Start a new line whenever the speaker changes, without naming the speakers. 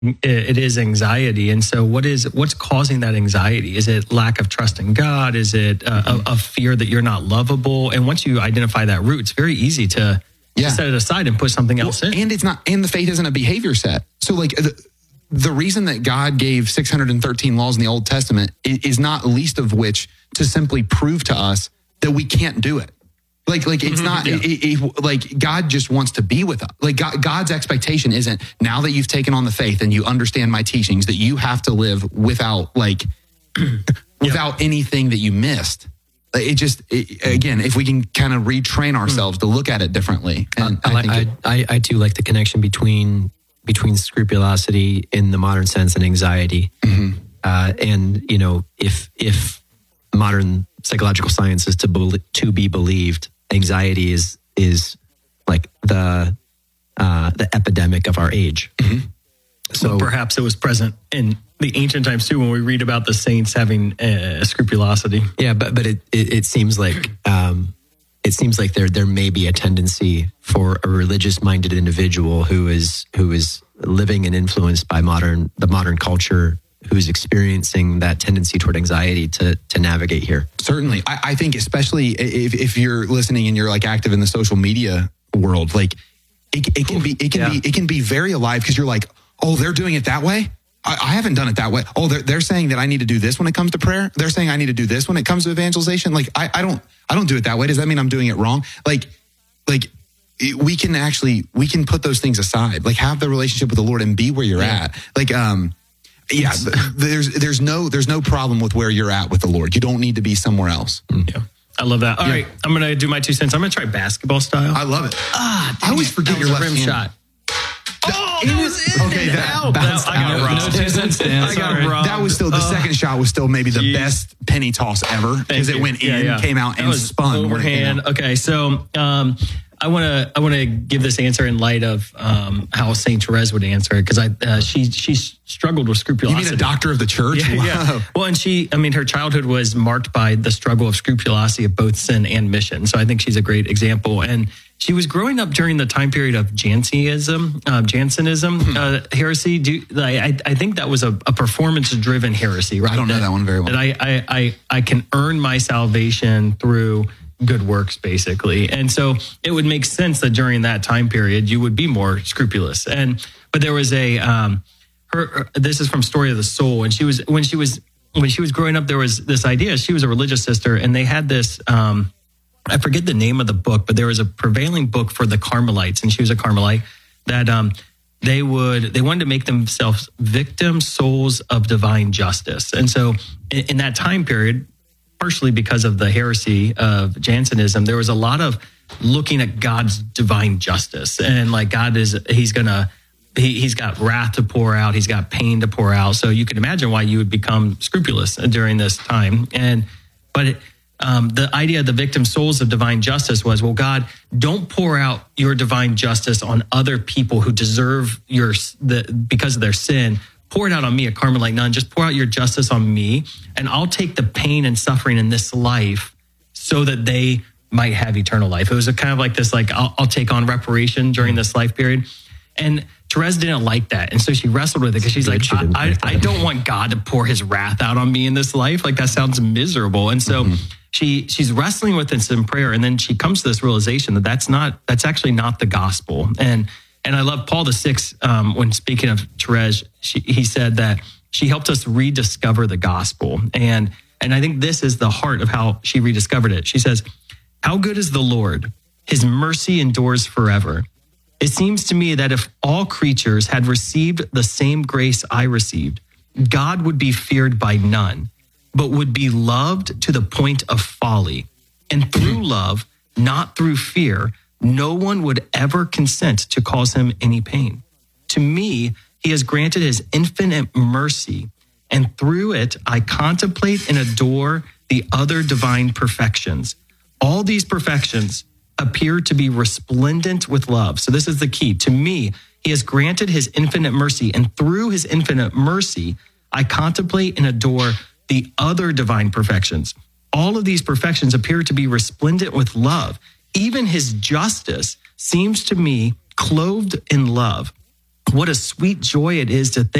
it is anxiety. And so what's causing that anxiety? Is it lack of trust in God? Is it a fear that you're not lovable? And once you identify that root, it's very easy to set it aside and put something else in.
And the faith isn't a behavior set. So like the reason that God gave 613 laws in the Old Testament is not least of which to simply prove to us that we can't do it. Like it's not like God just wants to be with us. Like God's expectation isn't now that you've taken on the faith and you understand my teachings that you have to live without without anything that you missed. Again, if we can kind of retrain ourselves to look at it differently. And
I too like the connection between scrupulosity in the modern sense and anxiety. Mm-hmm. And if modern psychological science is to be believed, anxiety is like the epidemic of our age.
Mm-hmm. So perhaps it was present in the ancient times too, when we read about the saints having scrupulosity.
Yeah, but it seems like there may be a tendency for a religious-minded individual who is living and influenced by the modern culture, who's experiencing that tendency toward anxiety to navigate here.
Certainly. I think especially if you're listening and you're like active in the social media world, like it can be very alive because you're like, oh, they're doing it that way? I haven't done it that way. Oh, they're saying that I need to do this when it comes to prayer. They're saying I need to do this when it comes to evangelization. Like I don't do it that way. Does that mean I'm doing it wrong? Like we can put those things aside. Like have the relationship with the Lord and be where you're at. Like there's no problem with where you're at with the Lord. You don't need to be somewhere else.
Yeah. I love that. All right, I'm going to do my 2 cents. I'm going to try basketball style.
I love it. I always forget your left
rim
hand.
shot. That bounced out. I got robbed.
No 2 cents stand.
I got robbed.
That was still the second shot was still maybe the best penny toss ever because it went in, came out, and spun.
Overhand. Okay, so I want to give this answer in light of how Saint Therese would answer it because she struggled with scrupulosity.
You mean a doctor of the church?
Yeah. Well, and her childhood was marked by the struggle of scrupulosity of both sin and mission. So I think she's a great example. And she was growing up during the time period of Jansenism heresy. I think that was a performance-driven heresy, right?
I don't know that one very well.
That I can earn my salvation through good works, basically. And so it would make sense that during that time period, you would be more scrupulous. But there was this is from Story of the Soul. And when she was growing up, there was this idea. She was a religious sister, and they had this, I forget the name of the book, but there was a prevailing book for the Carmelites, and she was a Carmelite, that they wanted to make themselves victim souls of divine justice. And so in that time period, partially because of the heresy of Jansenism, there was a lot of looking at God's divine justice, and like God he's got wrath to pour out, he's got pain to pour out. So you can imagine why you would become scrupulous during this time. But the idea of the victim souls of divine justice was, well, God, don't pour out your divine justice on other people who deserve because of their sin. Pour it out on me, a Carmelite nun. Just pour out your justice on me, and I'll take the pain and suffering in this life so that they might have eternal life. It was a kind of like this, like I'll take on reparation during this life period. And Therese didn't like that. And so she wrestled with it because she's like, I don't want God to pour his wrath out on me in this life. Like that sounds miserable. And so she's wrestling with this in prayer. And then she comes to this realization that that's actually not the gospel. And I love Paul VI, when speaking of Therese, he said that she helped us rediscover the gospel. And I think this is the heart of how she rediscovered it. She says, how good is the Lord? His mercy endures forever. It seems to me that if all creatures had received the same grace I received, God would be feared by none, but would be loved to the point of folly. And through love, not through fear, no one would ever consent to cause him any pain. To me, he has granted his infinite mercy, and through it, I contemplate and adore the other divine perfections. All these perfections appear to be resplendent with love. So this is the key. To me, he has granted his infinite mercy, and through his infinite mercy, I contemplate and adore the other divine perfections. All of these perfections appear to be resplendent with love. Even his justice seems to me clothed in love. what a sweet joy it is to think